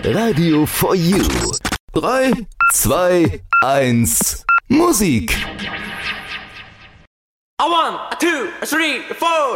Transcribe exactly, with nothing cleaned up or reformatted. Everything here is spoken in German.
Radio for You. drei, zwei, eins, Musik. A one, a two, a three, a four.